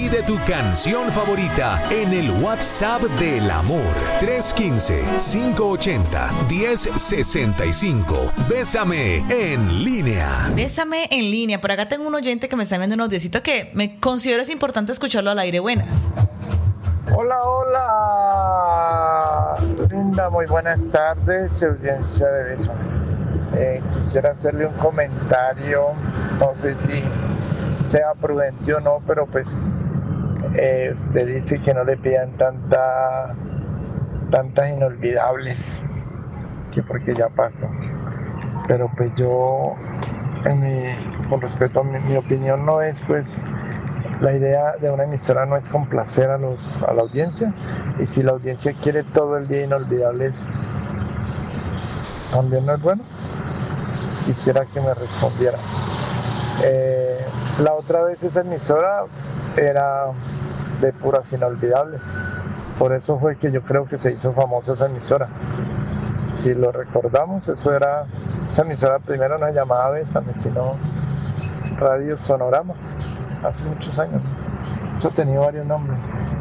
Pide tu canción favorita en el WhatsApp del amor. 315-580-1065. Bésame en línea. Bésame en línea. Por acá tengo un oyente que me está viendo un audiocito que me considero es importante escucharlo al aire. Buenas. Hola, hola. Linda, muy buenas tardes, audiencia de Bésame. Quisiera hacerle un comentario, no sé si sea prudente o no, pero pues usted dice que no le pidan tantas inolvidables, que porque ya pasó. Pero pues yo, con respecto a mi opinión, no es pues, la idea de una emisora no es complacer a la audiencia, y si la audiencia quiere todo el día inolvidables, también no es bueno. Quisiera que me respondiera. La otra vez esa emisora era de puras inolvidables, por eso fue que yo creo que se hizo famosa esa emisora. Si lo recordamos, esa emisora primero no se llamaba Bésame, sino Radio Sonorama, hace muchos años. Eso tenía varios nombres.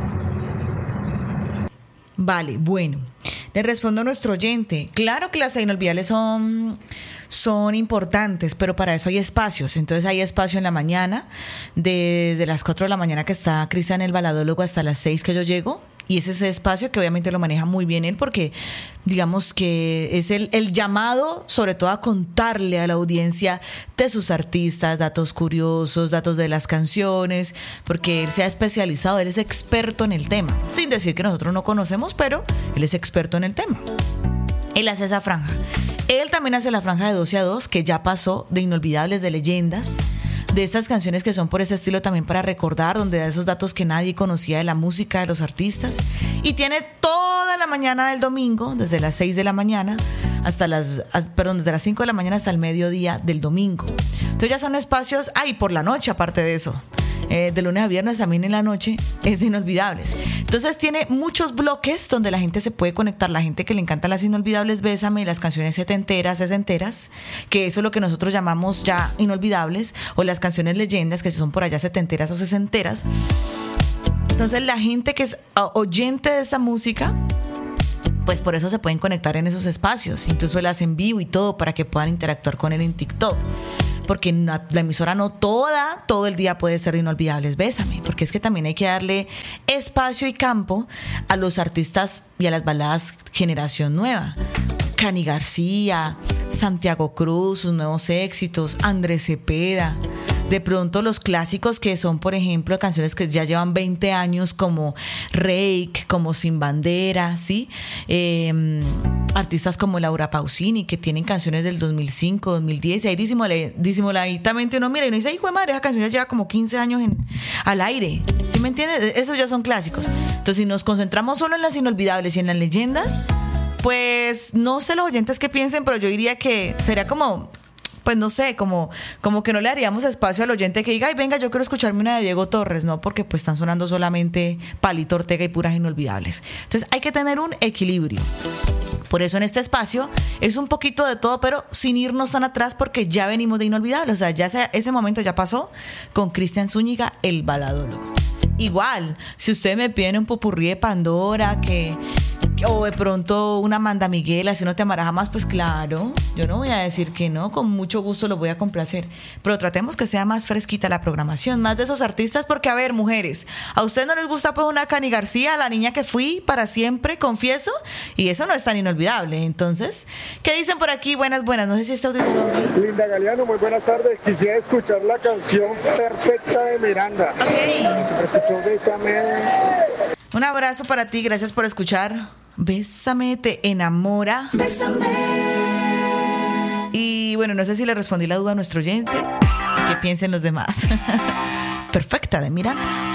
Vale, bueno. Le respondo a nuestro oyente. Claro que las inolvidables son importantes, pero para eso hay espacios. Entonces hay espacio en la mañana, desde las 4 de la mañana que está Cristian el baladólogo hasta las 6 que yo llego. Y es ese espacio que obviamente lo maneja muy bien él, porque digamos que es el llamado sobre todo a contarle a la audiencia de sus artistas, datos curiosos, datos de las canciones, porque él se ha especializado, él es experto en el tema, sin decir que nosotros no conocemos, pero él es experto en el tema. Él hace esa franja. Él también hace la franja de 12 a 2, que ya pasó, de inolvidables, de leyendas, de estas canciones que son por ese estilo también para recordar, donde da esos datos que nadie conocía de la música, de los artistas. Y tiene toda la mañana del domingo, desde las 6 de la mañana desde las 5 de la mañana hasta el mediodía del domingo. Entonces ya son espacios, por la noche aparte de eso. De lunes a viernes también en la noche es de inolvidables. Entonces tiene muchos bloques donde la gente se puede conectar, la gente que le encantan las inolvidables, Bésame, las canciones setenteras, que eso es lo que nosotros llamamos ya inolvidables, o las canciones leyendas que son por allá setenteras o sesenteras. Entonces la gente que es oyente de esa música, pues por eso se pueden conectar en esos espacios, incluso las en vivo y todo, para que puedan interactuar con él en TikTok. Porque la emisora no todo el día puede ser de inolvidables, Bésame, porque es que también hay que darle espacio y campo a los artistas y a las baladas generación nueva. Cani García, Santiago Cruz, sus nuevos éxitos, Andrés Cepeda, de pronto los clásicos que son, por ejemplo, canciones que ya llevan 20 años, como Reik, como Sin Bandera, ¿sí? Artistas como Laura Pausini, que tienen canciones del 2005, 2010, y ahí disimuladamente uno mira y uno dice, hijo de madre, esa canción ya lleva como 15 años al aire, ¿sí me entiendes? Esos ya son clásicos. Entonces, si nos concentramos solo en las inolvidables y en las leyendas, pues no sé los oyentes qué piensen, pero yo diría que sería como, pues no sé, como que no le daríamos espacio al oyente que diga, ay, venga, yo quiero escucharme una de Diego Torres, no, porque pues están sonando solamente Palito Ortega y puras inolvidables. Entonces hay que tener un equilibrio. Por eso en este espacio es un poquito de todo, pero sin irnos tan atrás, porque ya venimos de inolvidables. O sea, ya ese momento ya pasó con Cristian Zúñiga, el baladólogo. Igual, si ustedes me piden un popurrí de Pandora, o de pronto una Amanda Miguel, Así no te amarás jamás, pues claro, yo no voy a decir que no, con mucho gusto los voy a complacer, pero tratemos que sea más fresquita la programación, más de esos artistas, porque a ver, mujeres, ¿a ustedes no les gusta pues una Cani García, La Niña que Fui, Para Siempre, Confieso? Y eso no es tan inolvidable. Entonces, ¿qué dicen por aquí? Buenas, no sé si está audio. Linda Galeano, muy buenas tardes. Quisiera escuchar la canción Perfecta de Miranda. Ok. Escuchó Bésame. Un abrazo para ti, gracias por escuchar. Bésame, te enamora. Bésame. Y bueno, no sé si le respondí la duda a nuestro oyente. ¿Qué piensen los demás? Perfecta de Miranda.